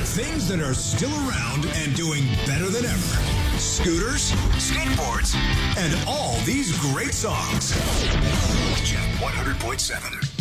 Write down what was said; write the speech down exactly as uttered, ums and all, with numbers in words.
Things that are still around and doing better than ever. Scooters, skateboards, and all these great songs. Jet one hundred point seven.